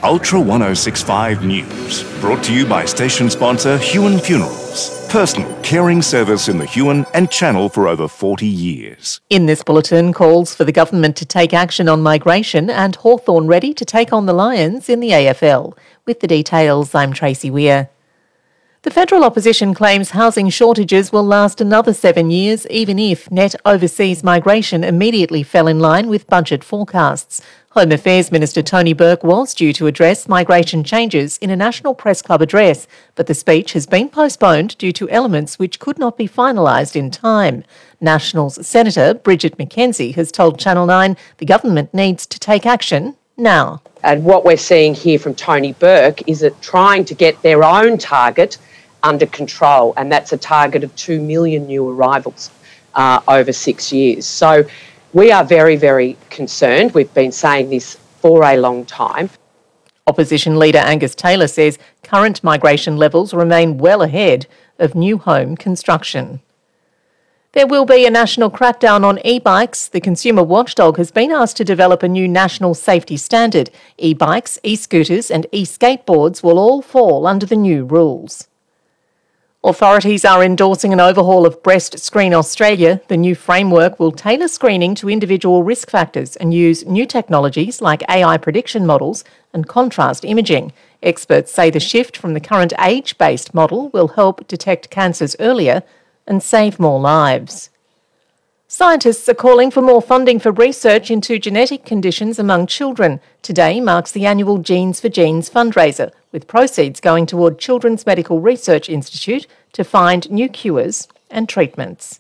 Ultra 1065 News, brought to you by station sponsor Huon Funerals, personal caring service in the Huon and Channel for over 40 years. In this bulletin, calls for the government to take action on migration and Hawthorn ready to take on the Lions in the AFL. With the details, I'm Tracy Weir. The federal opposition claims housing shortages will last another 7 years, even if net overseas migration immediately fell in line with budget forecasts. Home Affairs Minister Tony Burke was due to address migration changes in a National Press Club address, but the speech has been postponed due to elements which could not be finalised in time. Nationals Senator Bridget McKenzie has told Channel 9 the government needs to take action now. And what we're seeing here from Tony Burke is that trying to get their own target under control, and that's a target of 2 million new arrivals over 6 years. So we are very, very concerned. We've been saying this for a long time. Opposition leader Angus Taylor says current migration levels remain well ahead of new home construction. There will be a national crackdown on e-bikes. The consumer watchdog has been asked to develop a new national safety standard. E-bikes, e-scooters and e-skateboards will all fall under the new rules. Authorities are endorsing an overhaul of Breast Screen Australia. The new framework will tailor screening to individual risk factors and use new technologies like AI prediction models and contrast imaging. Experts say the shift from the current age-based model will help detect cancers earlier and save more lives. Scientists are calling for more funding for research into genetic conditions among children. Today marks the annual Genes for Genes fundraiser, with proceeds going toward Children's Medical Research Institute to find new cures and treatments.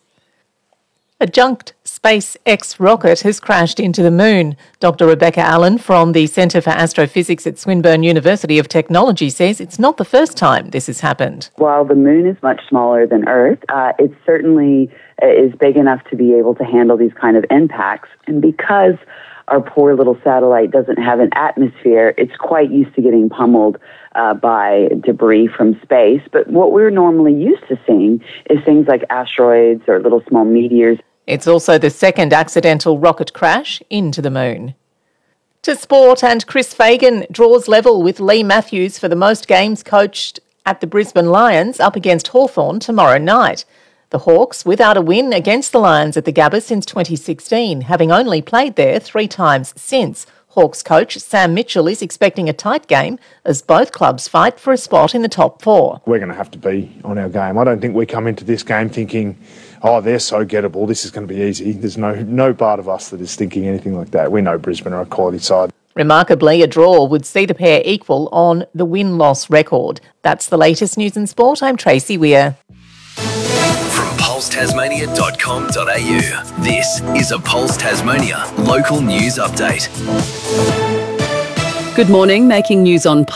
A junked SpaceX rocket has crashed into the moon. Dr. Rebecca Allen from the Centre for Astrophysics at Swinburne University of Technology says it's not the first time this has happened. While the moon is much smaller than Earth, it certainly is big enough to be able to handle these kind of impacts. And because our poor little satellite doesn't have an atmosphere, it's quite used to getting pummeled by debris from space. But what we're normally used to seeing is things like asteroids or little small meteors. It's also the second accidental rocket crash into the moon. To sport, and Chris Fagan draws level with Lee Matthews for the most games coached at the Brisbane Lions up against Hawthorn tomorrow night. The Hawks without a win against the Lions at the Gabba since 2016, having only played there 3 times since. Hawks coach Sam Mitchell is expecting a tight game as both clubs fight for a spot in the top 4. We're going to have to be on our game. I don't think we come into this game thinking, oh, they're so gettable, this is going to be easy. There's no part of us that is thinking anything like that. We know Brisbane are a quality side. Remarkably, a draw would see the pair equal on the win-loss record. That's the latest news and sport. I'm Tracy Weir. From pulsetasmania.com.au, this is a Pulse Tasmania local news update. Good morning, making news on